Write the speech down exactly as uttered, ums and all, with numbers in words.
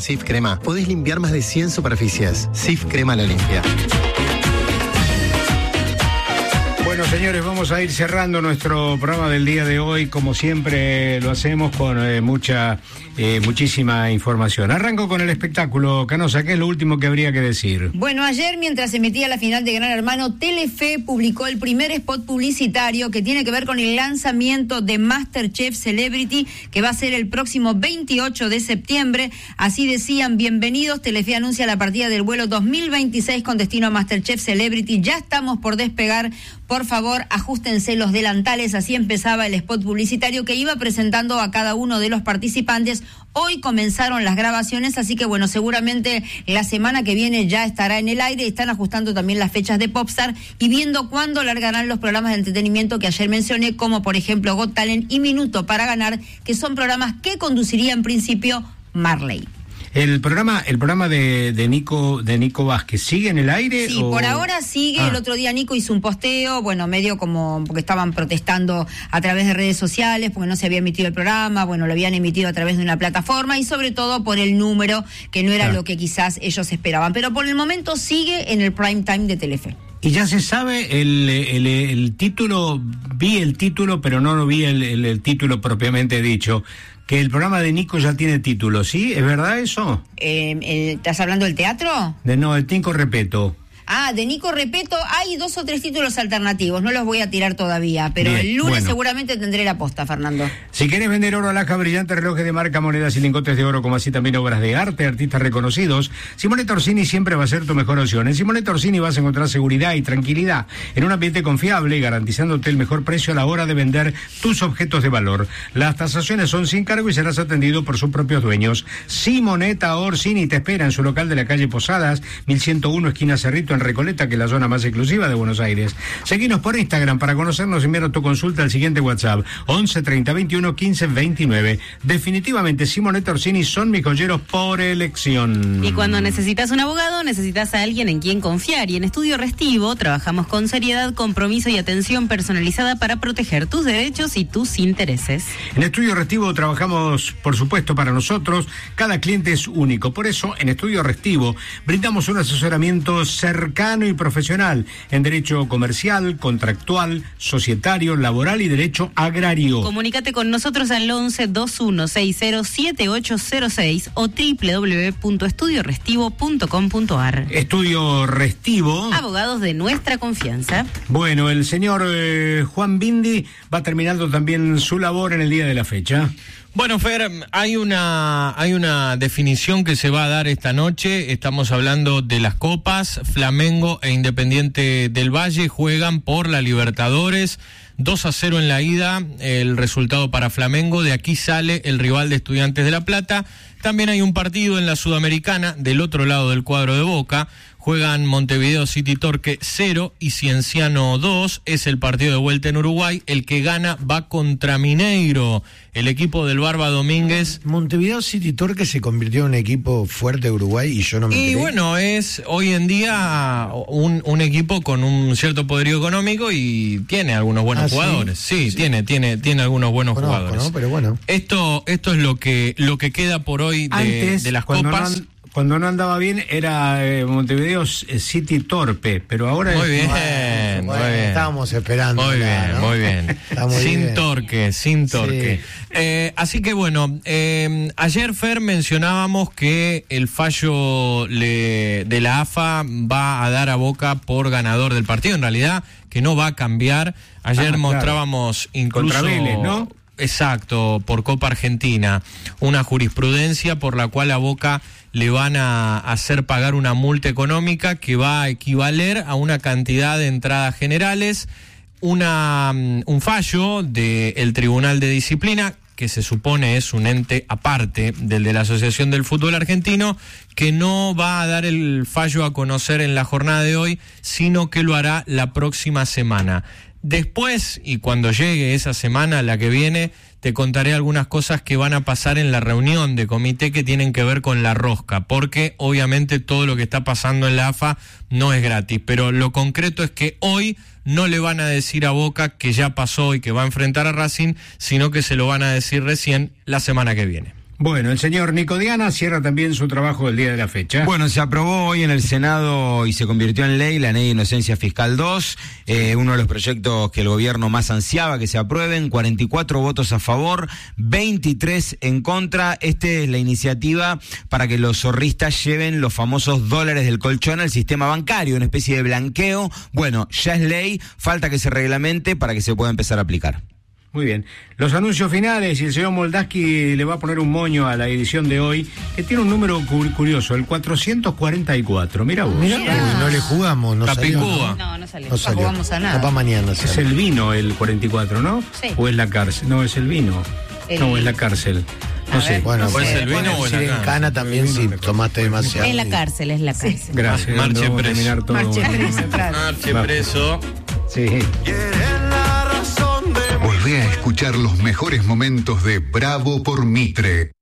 Cif Crema podés limpiar más de cien superficies. Cif Crema la limpia. Bueno, señores, vamos a ir cerrando nuestro programa del día de hoy. Como siempre lo hacemos con eh, mucha, eh, muchísima información. Arranco con el espectáculo. Canosa, ¿qué es lo último que habría que decir? Bueno, ayer, mientras se emitía la final de Gran Hermano, Telefe publicó el primer spot publicitario que tiene que ver con el lanzamiento de MasterChef Celebrity, que va a ser el próximo veintiocho de septiembre. Así decían: bienvenidos, Telefe anuncia la partida del vuelo dos mil veintiséis con destino a MasterChef Celebrity. Ya estamos por despegar. Por favor, ajustense los delantales. Así empezaba el spot publicitario que iba presentando a cada uno de los participantes. Hoy comenzaron las grabaciones, así que bueno, seguramente la semana que viene ya estará en el aire. Están ajustando también las fechas de Popstar y viendo cuándo largarán los programas de entretenimiento que ayer mencioné, como por ejemplo Got Talent y Minuto para Ganar, que son programas que conduciría en principio Marley. El programa, el programa de, de Nico, de Nico Vázquez, ¿sigue en el aire? Sí, o... por ahora sigue. Ah. El otro día Nico hizo un posteo, bueno, medio como porque estaban protestando a través de redes sociales, porque no se había emitido el programa, bueno, lo habían emitido a través de una plataforma y sobre todo por el número, que no era ah. lo que quizás ellos esperaban. Pero por el momento sigue en el prime time de Telefe. Y ya se sabe el, el, el título, vi el título, pero no lo vi el, el, el título propiamente dicho. Que el programa de Nico ya tiene título, ¿sí? ¿Es verdad eso? Eh, el, ¿Estás hablando del teatro? De no, el Tinco Repeto. Ah, de Nico Repeto hay dos o tres títulos alternativos, no los voy a tirar todavía, pero Bien, el lunes bueno. seguramente tendré la posta, Fernando. Si querés vender oro, alhaja, brillantes, relojes de marca, monedas y lingotes de oro, como así también obras de arte, artistas reconocidos, Simonetta Orsini siempre va a ser tu mejor opción. En Simonetta Orsini vas a encontrar seguridad y tranquilidad en un ambiente confiable y garantizándote el mejor precio a la hora de vender tus objetos de valor. Las tasaciones son sin cargo y serás atendido por sus propios dueños. Simonetta Orsini te espera en su local de la calle Posadas, mil ciento uno, esquina Cerrito, en Recoleta, que es la zona más exclusiva de Buenos Aires. Seguinos por Instagram para conocernos y enviar tu consulta al siguiente WhatsApp: once treinta veintiuno quince veintinueve. Definitivamente Simonetta Orsini son mis joyeros por elección. Y cuando necesitas un abogado, necesitas a alguien en quien confiar. Y en Estudio Restivo trabajamos con seriedad, compromiso y atención personalizada para proteger tus derechos y tus intereses. En Estudio Restivo trabajamos, por supuesto, para nosotros. Cada cliente es único. Por eso, en Estudio Restivo brindamos un asesoramiento cercano y profesional en derecho comercial, contractual, societario, laboral y derecho agrario. Comunícate con nosotros al once veintiuno sesenta siete ocho cero seis o doble u doble u doble u punto estudio restivo punto com punto a r. Estudio Restivo. Abogados de nuestra confianza. Bueno, el señor eh, Juan Bindi va terminando también su labor en el día de la fecha. Bueno, Fer, hay una hay una definición que se va a dar esta noche. Estamos hablando de las copas. Flamengo e Independiente del Valle juegan por la Libertadores. dos a cero en la ida, el resultado para Flamengo. De aquí sale el rival de Estudiantes de La Plata. También hay un partido en la Sudamericana, del otro lado del cuadro de Boca. Juegan Montevideo City Torque cero y Cienciano dos. Es el partido de vuelta en Uruguay. El que gana va contra Mineiro, el equipo del Barba Domínguez. Montevideo City Torque se convirtió en un equipo fuerte de Uruguay y yo no me Y enteré. bueno, es hoy en día un, un equipo con un cierto poderío económico y tiene algunos buenos ah, jugadores. Sí, Sí, sí. tiene, tiene, tiene algunos buenos Conozco, jugadores. ¿no? Pero bueno. Esto, esto es lo que, lo que queda por hoy de, Antes, de las cuando copas. No and, cuando no andaba bien era eh, Montevideo City Torpe, pero ahora Muy es... bien, Bueno, muy bueno, bien. estábamos esperando. Muy ya, bien, ¿no? muy bien. Está muy sin bien. torque, sin torque. Sí. Eh, así que bueno, eh, ayer, Fer, mencionábamos que el fallo le, de la A F A va a dar a Boca por ganador del partido. En realidad, que no va a cambiar. Ayer Ah, mostrábamos claro. incluso... Contra Vélez, ¿no? Exacto, por Copa Argentina, una jurisprudencia por la cual a Boca le van a hacer pagar una multa económica que va a equivaler a una cantidad de entradas generales, una un fallo del Tribunal de Disciplina, que se supone es un ente aparte del de la Asociación del Fútbol Argentino, que no va a dar el fallo a conocer en la jornada de hoy, sino que lo hará la próxima semana. Después, y cuando llegue esa semana, la que viene, te contaré algunas cosas que van a pasar en la reunión de comité que tienen que ver con la rosca, porque obviamente todo lo que está pasando en la A F A no es gratis, pero lo concreto es que hoy no le van a decir a Boca que ya pasó y que va a enfrentar a Racing, sino que se lo van a decir recién la semana que viene. Bueno, el señor Nicodiana cierra también su trabajo del día de la fecha. Bueno, se aprobó hoy en el Senado y se convirtió en ley la Ley de Inocencia Fiscal dos, eh, uno de los proyectos que el gobierno más ansiaba que se aprueben, cuarenta y cuatro votos a favor, veintitrés en contra. Esta es la iniciativa para que los zorristas lleven los famosos dólares del colchón al sistema bancario, una especie de blanqueo. Bueno, ya es ley, falta que se reglamente para que se pueda empezar a aplicar. Muy bien. Los anuncios finales, y el señor Moldaski le va a poner un moño a la edición de hoy, que tiene un número cu- curioso, el cuatrocientos cuarenta y cuatro. Mira vos. Mirá, uy, no le jugamos, no salió. Capicúa. No, no salió. No salió. jugamos a nada. Capaz mañana. Es sale. el vino el cuarenta y cuatro, ¿no? Sí. ¿O es la cárcel? No, es el vino. El- No, es la cárcel. No A sé. ver. Bueno, No pues, sé. ¿Es el vino o es la decir en cana? cana también si tomaste demasiado. Es la cárcel, es la cárcel. Gracias. Marche vamos a preso. terminar todo. Marche preso, claro. Marche Vamos. preso. Sí. Volvé a escuchar los mejores momentos de Bravo por Mitre.